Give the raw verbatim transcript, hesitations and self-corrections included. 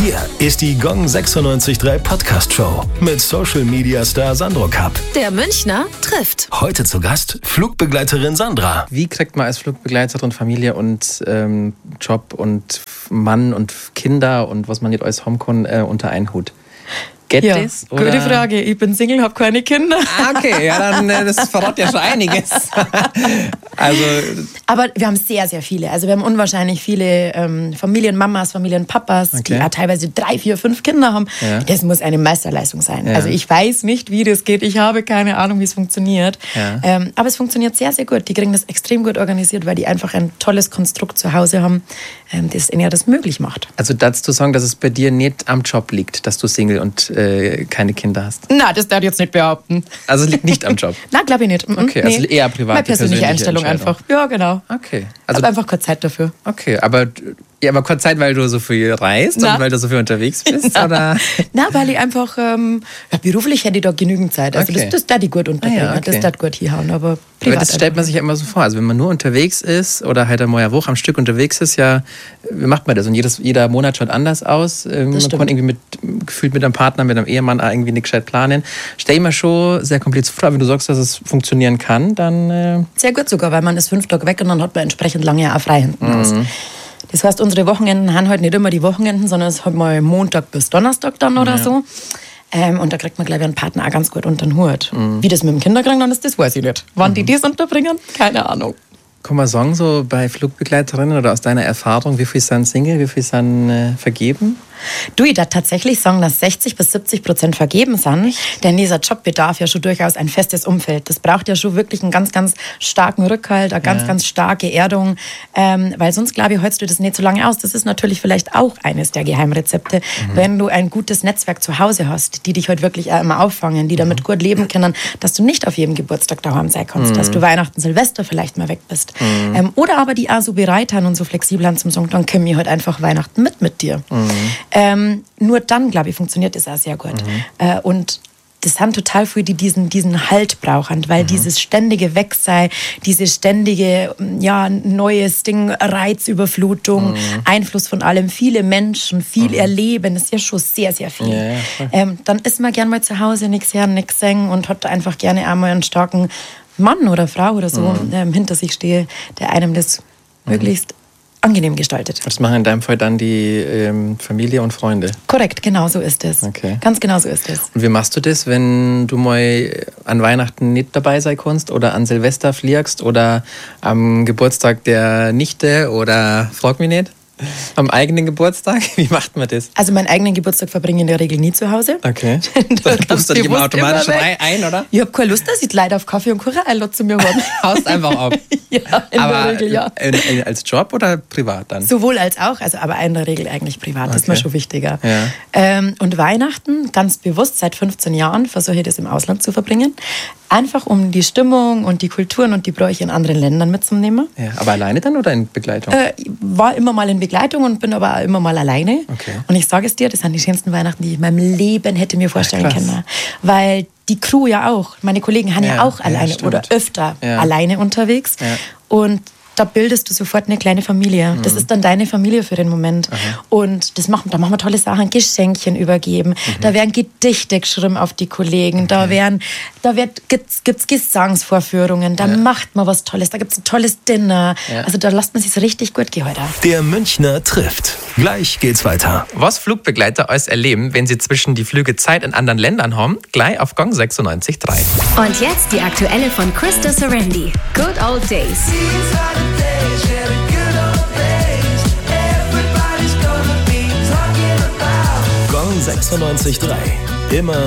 Hier ist die Gong sechsundneunzig Komma drei Podcast Show mit Social Media Star Sandro Kapp. Der Münchner trifft. Heute zu Gast Flugbegleiterin Sandra. Wie kriegt man als Flugbegleiterin Familie und ähm, Job und Mann und Kinder und was man nicht alles haben kann äh, unter einen Hut? Geht ja, das? Oder? Gute Frage. Ich bin Single, habe keine Kinder. Ah, okay, ja, dann äh, das verrät ja schon einiges. Also, aber wir haben sehr, sehr viele. Also wir haben unwahrscheinlich viele ähm, Familienmamas, Familienpapas, okay. die auch teilweise drei, vier, fünf Kinder haben. Ja. Das muss eine Meisterleistung sein. Ja. Also ich weiß nicht, wie das geht. Ich habe keine Ahnung, wie es funktioniert. Ja. Ähm, aber es funktioniert sehr, sehr gut. Die kriegen das extrem gut organisiert, weil die einfach ein tolles Konstrukt zu Hause haben, ähm, das ihnen ja das möglich macht. Also dazu sagen, dass es bei dir nicht am Job liegt, dass du Single und äh, keine Kinder hast? Na, das darf ich jetzt nicht behaupten. Also es liegt nicht am Job? Na, glaube ich nicht. Okay, also nee. eher private, meine persönliche Einstellung einfach. Ja, genau. Okay. Also, ich habe einfach keine Zeit dafür. Okay, aber, ja, aber keine Zeit, weil du so viel reist Na. und weil du so viel unterwegs bist? Na, oder? Na weil ich einfach, ähm, ja, beruflich hätte ich da genügend Zeit. Also okay. das, das darf ich gut unterbringen, ah, ja, okay. das darf gut hinhauen, aber privat. Aber das stellt man sich ja immer so vor. Also wenn man nur unterwegs ist oder halt einmal eine Woche am Stück unterwegs ist, ja, wie macht man das? Und jedes, jeder Monat schaut anders aus. Ähm, man kann irgendwie mit, gefühlt mit einem Partner, mit einem Ehemann irgendwie nicht gescheit planen. Stell ich mir schon sehr kompliziert vor, wenn du sagst, dass es funktionieren kann, dann... Äh sehr gut sogar, weil man ist fünf Tage weg und dann hat man entsprechend lange auch frei hinten raus. Mhm. Das heißt, unsere Wochenenden haben halt nicht immer die Wochenenden, sondern es hat mal Montag bis Donnerstag dann oder ja. so. Ähm, und da kriegt man, glaube ich, einen Partner auch ganz gut unter den Hut. Mhm. Wie das mit dem Kinderkriegen dann ist, das weiß ich nicht. Wann mhm. die das unterbringen? Keine Ahnung. Kann man sagen, so bei Flugbegleiterinnen oder aus deiner Erfahrung, wie viel sind Single, wie viel sind äh, vergeben? Du, ich darf tatsächlich sagen, dass sechzig bis siebzig Prozent vergeben sind, denn dieser Job bedarf ja schon durchaus ein festes Umfeld. Das braucht ja schon wirklich einen ganz, ganz starken Rückhalt, eine ganz, ja. ganz starke Erdung, ähm, weil sonst, glaube ich, hältst du das nicht so lange aus. Das ist natürlich vielleicht auch eines der Geheimrezepte, mhm. wenn du ein gutes Netzwerk zu Hause hast, die dich halt wirklich auch immer auffangen, die damit mhm. gut leben können, dass du nicht auf jedem Geburtstag daheim sein kannst, mhm. dass du Weihnachten, Silvester vielleicht mal weg bist. Mhm. Ähm, oder aber die auch so bereit haben und so flexibel haben zum sagen, dann können wir halt einfach Weihnachten mit mit dir. Mhm. Ähm, nur dann, glaube ich, funktioniert das auch sehr gut. Mhm. Äh, und das haben total viele, die diesen, diesen Halt brauchen, weil mhm. dieses ständige Wegsein, diese ständige, ja, neues Ding, Reizüberflutung, mhm. Einfluss von allem, viele Menschen, viel mhm. erleben, das ist ja schon sehr, sehr viel. Ja, ja, ähm, dann ist man gerne mal zu Hause, nichts hören, nichts singen und hat einfach gerne einmal einen starken Mann oder Frau oder so mhm. ähm, hinter sich stehe, der einem das mhm. möglichst angenehm gestaltet. Das machen in deinem Fall dann die ähm, Familie und Freunde? Korrekt, genau so ist es. Okay. Ganz genau so ist es. Und wie machst du das, wenn du mal an Weihnachten nicht dabei sein kannst oder an Silvester fliegst oder am Geburtstag der Nichte oder frag mich nicht? Am eigenen Geburtstag? Wie macht man das? Also meinen eigenen Geburtstag verbringe ich in der Regel nie zu Hause. Okay. Da tust du dich immer automatisch immer ein, oder? Ich habe keine Lust, dass ich die Leute auf Kaffee und Kuchen einlade zu mir haben. Haust einfach ab? Ja, in aber der Regel, ja. In, in, als Job oder privat dann? Sowohl als auch, also aber in der Regel eigentlich privat. Okay. Das ist mir schon wichtiger. Ja. Ähm, und Weihnachten, ganz bewusst, seit fünfzehn Jahren versuche ich das im Ausland zu verbringen. Einfach um die Stimmung und die Kulturen und die Bräuche in anderen Ländern mitzunehmen. Ja, aber alleine dann oder in Begleitung? Äh, war immer mal in Begleitung und bin aber auch immer mal alleine. Okay. Und ich sage es dir, das sind die schönsten Weihnachten, die ich in meinem Leben hätte mir vorstellen Ach, können. Weil die Crew ja auch, meine Kollegen haben ja, ja auch alleine ja, oder öfter ja. alleine unterwegs. Ja. Und da bildest du sofort eine kleine Familie. Mhm. Das ist dann deine Familie für den Moment. Aha. Und das machen, da machen wir tolle Sachen, Geschenkchen übergeben. Mhm. Da werden Gedichte geschrieben auf die Kollegen. Okay. Da werden, da wird, gibt's, gibt's Gesangsvorführungen. Da ja. macht man was Tolles. Da gibt's ein tolles Dinner. Ja. Also da lässt man sich richtig gut gehen heute. Der Münchner trifft. Gleich geht's weiter. Was Flugbegleiter alles erleben, wenn sie zwischen die Flüge Zeit in anderen Ländern haben, gleich auf Gong sechsundneunzig Komma drei. Und jetzt die aktuelle von Krista Serendi. Good Old Days. Gong sechsundneunzig Komma drei. Immer